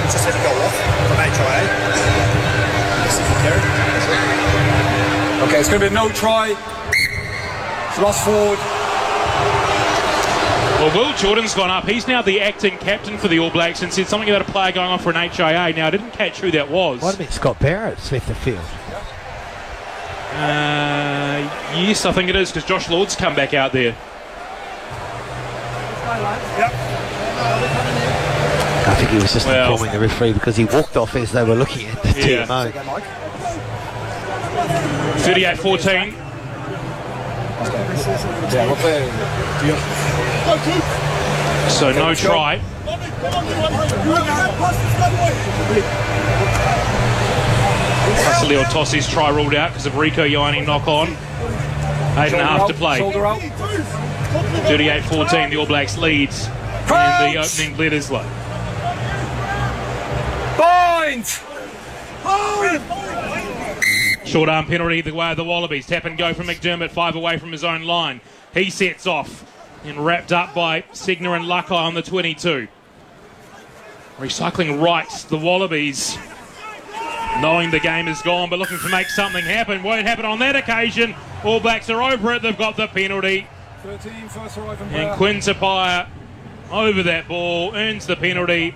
just had to go off from HIA. Okay, it's going to be a no try. Ross forward. Well, Will Jordan's gone up. He's now the acting captain for the All Blacks and said something about a player going on for an HIA. Now, I didn't catch who that was. Might have been Scott Barrett's left the field. Yes, I think it is, because Josh Lord's come back out there. Yep. I think he was just informing the referee because he walked off as they were looking at the TMO. 38-14. So no try. Vasilio Tossi's try ruled out because of Rieko Ioane knock on. 8.5 to play. 38-14, the All Blacks leads in the opening Bledisloe. Point! Short arm penalty the way of the Wallabies. Tap and go from McDermott, 5 away from his own line. He sets off and wrapped up by Segner and Luckeye on the 22. Recycling right, the Wallabies, knowing the game is gone but looking to make something happen. Won't happen on that occasion. All Blacks are over it. They've got the penalty. 13, first arrival. And Quinn Tupaia over that ball, earns the penalty.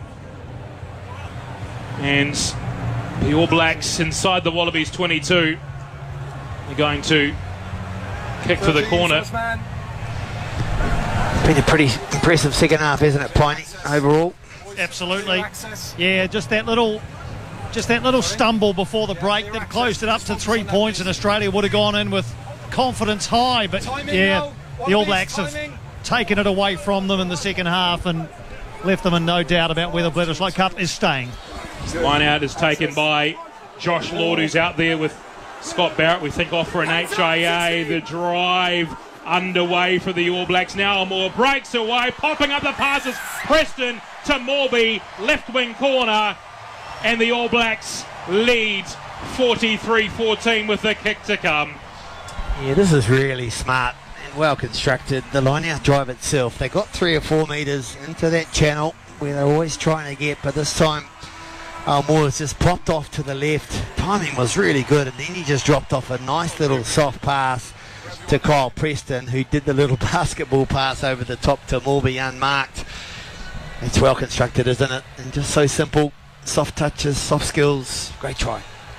And the All Blacks inside the Wallabies 22 are going to kick for the corner. Been a pretty impressive second half, isn't it, Piney, overall? Absolutely. Yeah, just that little stumble before the break that closed it up to 3 points, and Australia would have gone in with confidence high. But yeah, the All Blacks have taken it away from them in the second half and left them in no doubt about where the Bledisloe Cup is staying. Line out is taken by Josh Lord, who's out there with Scott Barrett. We think off for an HIA. The drive underway for the All Blacks. Now Moore breaks away, popping up the passes. Preston to Morby, left wing corner, and the All Blacks lead 43-14 with the kick to come. Yeah, this is really smart and well constructed. The line out drive itself, they got 3 or 4 metres into that channel where they're always trying to get, but this time Moore's just popped off to the left. Timing was really good, and then he just dropped off a nice little soft pass to Kyle Preston, who did the little basketball pass over the top to Morby unmarked. It's well constructed, isn't it? And just so simple. Soft touches, soft skills. Great try.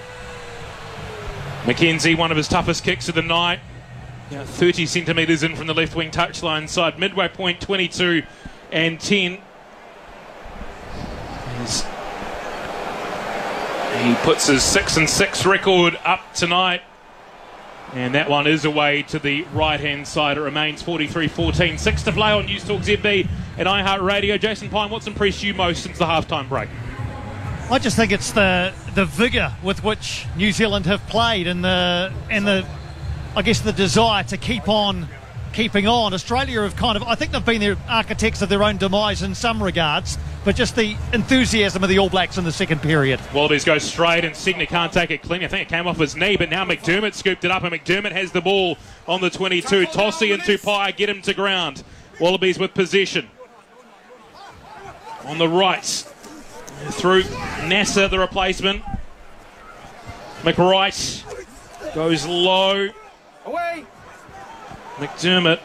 McKenzie, one of his toughest kicks of the night. 30 centimetres in from the left wing touchline side. Midway point 22 and 10. He puts his 6-6 record up tonight. And that one is away to the right-hand side. It remains 43-14. 6 to play on News Talk ZB and iHeartRadio. Jason Pine, what's impressed you most since the halftime break? I just think it's the vigour with which New Zealand have played and the I guess the desire to keep on keeping on. Australia have I think they've been the architects of their own demise in some regards, but just the enthusiasm of the All Blacks in the second period. Wallabies go straight and Segner can't take it clean. I think it came off his knee, but now McDermott scooped it up and McDermott has the ball on the 22. Tossi and Tupaia get him to ground. Wallabies with possession. On the right, through Nasser, the replacement. McWright goes low. Away. McDermott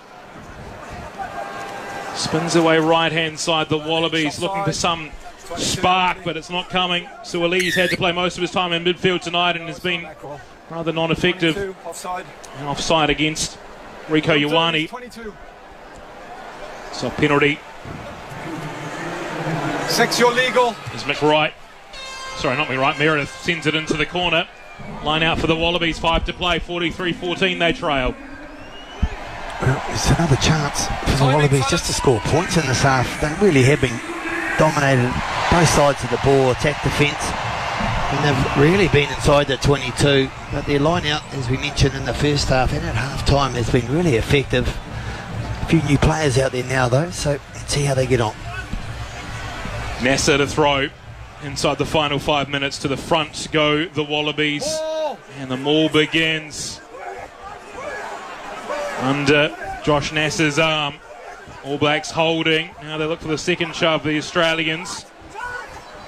spins away right-hand side. The Wallabies looking for some spark, but it's not coming. So Suaalii had to play most of his time in midfield tonight and has been rather non-effective. Offside against Rieko Ioane. So penalty. 6, you're legal. Is McWright. Sorry, not McWright. Meredith sends it into the corner. Line out for the Wallabies. 5 to play. 43-14 they trail. Well, it's another chance for the Wallabies just to score points in this half. They really have been dominated both sides of the ball, attack, defence, and they've really been inside the 22. But their line out, as we mentioned in the first half and at half time, has been really effective. A few new players out there now though, so let's see how they get on. Nasser to throw inside the final 5 minutes. To the front go the Wallabies, and the maul begins under Josh Nasser's arm. All Blacks holding. Now they look for the second shove, the Australians.